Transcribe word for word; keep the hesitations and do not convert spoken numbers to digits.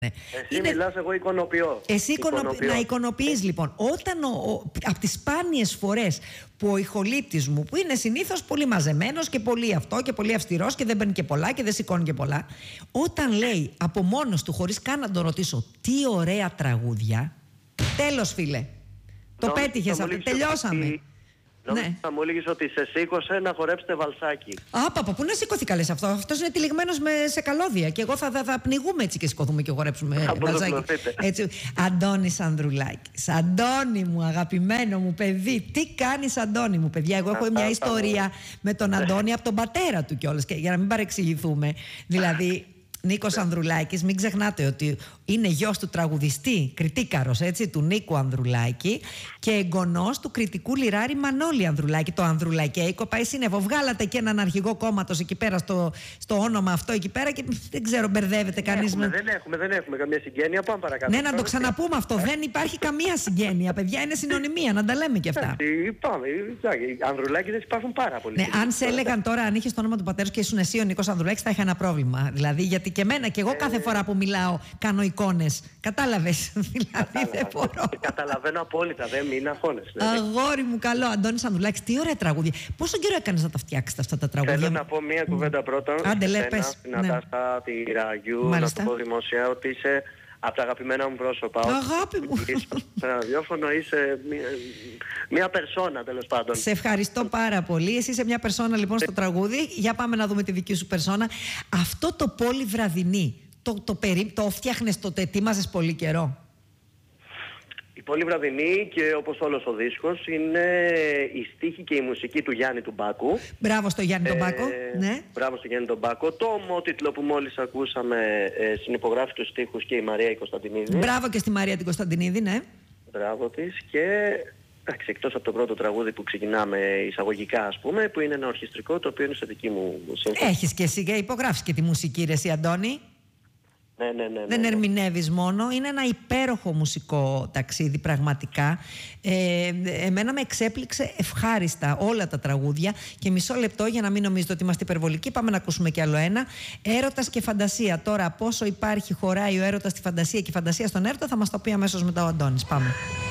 Εσύ είναι... μιλάς, εγώ εικονοποιώ. Εσύ εικονοποιώ. Να εικονοποιείς λοιπόν. Όταν ο, ο, από τις σπάνιες φορές που ο ηχολήπτης μου, που είναι συνήθως πολύ μαζεμένος και πολύ αυτό και πολύ αυστηρός και δεν παίρνει και πολλά και δεν σηκώνει και πολλά, όταν λέει από μόνος του, χωρίς καν να τον ρωτήσω, τι ωραία τραγούδια, τέλος φίλε, το Νο, πέτυχες αυτό, τελειώσαμε. Ότι... Ναι. Θα μου έλεγες ότι σε σήκωσε να χορέψετε βαλσάκι. Άπαπα, πού να σηκωθεί λες αυτό. Αυτός είναι τυλιγμένος με, σε καλώδια. Και εγώ θα, θα, θα πνιγούμε έτσι και σηκωθούμε και χορέψουμε βαλσάκι. Έτσι. Αντώνης Ανδρουλάκης. Αντώνη μου, αγαπημένο μου παιδί. Τι κάνεις, Αντώνη μου, παιδιά? Εγώ έχω μια ιστορία με τον Αντώνη από τον πατέρα του κιόλας. Και για να μην παρεξηγηθούμε. Δηλαδή. Νίκος Ανδρουλάκης, μην ξεχνάτε ότι είναι γιος του τραγουδιστή, κριτίκαρος έτσι, του Νίκου Ανδρουλάκη και εγγονός του κριτικού λιράρη Μανώλη Ανδρουλάκη. Το Ανδρουλακέικο πάει σύννεφο. Βγάλατε και έναν αρχηγό κόμματος εκεί πέρα στο, στο όνομα αυτό εκεί πέρα και δεν ξέρω, μπερδεύεται κανείς. Έχουμε, με... Δεν έχουμε, δεν έχουμε καμία συγγένεια. Πάμε παρακάτω. Ναι, να το ξαναπούμε αυτό. Δεν υπάρχει καμία συγγένεια, παιδιά. Είναι συνωνυμία, να τα λέμε και αυτά. Πάμε. Οι Ανδρουλάκηδες υπάρχουν πάρα πολύ. Ναι, αν σε έλεγαν τώρα, αν είχες το όνομα του πατέρα και ήσουν εσύ ο Νίκος Ανδρουλάκης, θα είχα ένα πρόβλημα. Δηλαδή, γιατί και εμένα και εγώ κάθε φορά που μιλάω κάνω εικόνες. Κατάλαβες? Δηλαδή δεν μπορώ. Καταλαβαίνω απόλυτα, δεν μην αγχώνεσαι. Αγόρι μου καλό, Αντώνης Ανδρουλάκης, τι ωραία τραγούδια. Πόσο καιρό έκανες να τα φτιάξεις αυτά τα τραγούδια? Θέλω να πω μία κουβέντα πρώτα. Άντε, λέ, πες. Στην Νατάστα, τη Ραγιού, να το πω δημοσία ότι είσαι από τα αγαπημένα μου πρόσωπα. Αγάπη μου. Σε ραδιόφωνο είσαι μία, μία περσόνα, τέλος πάντων. Σε ευχαριστώ πάρα πολύ. Εσύ είσαι μια περσόνα λοιπόν στο τραγούδι. Για πάμε να δούμε τη δική σου περσόνα. Αυτό το πόλη βραδινή, το, το, περί, το φτιάχνες τότε, ετοίμαζες πολύ καιρό? Η Πόλη Βραδινή και όπως όλος ο δίσκος είναι η στίχη και η μουσική του Γιάννη του Μπάκου. Μπράβο στο Γιάννη τον Μπάκο. Ε, ναι. Μπράβο στο Γιάννη τον Μπάκο. Το ομότιτλο που μόλις ακούσαμε ε, συνυπογράφει τους στίχους και η Μαρία η Κωνσταντινίδη. Μπράβο και στη Μαρία την Κωνσταντινίδη, ναι. Μπράβο της. Και εντάξει, εκτός από το πρώτο τραγούδι που ξεκινάμε εισαγωγικά, ας πούμε, που είναι ένα ορχιστρικό το οποίο είναι σε δική μου σύνθεση. Έχεις και εσύ και υπογράφεις και τη μουσική, ρε εσύ, Αντώνη. Ναι, ναι, ναι, ναι, δεν ναι. ερμηνεύεις μόνο, είναι ένα υπέροχο μουσικό ταξίδι πραγματικά. Ε, εμένα με εξέπληξε ευχάριστα όλα τα τραγούδια και μισό λεπτό για να μην νομίζετε ότι είμαστε υπερβολικοί, πάμε να ακούσουμε κι άλλο ένα. Έρωτας και φαντασία. Τώρα πόσο υπάρχει, χωράει ο έρωτας στη φαντασία και η φαντασία στον έρωτα θα μας το πει αμέσως μετά ο Αντώνης. Πάμε.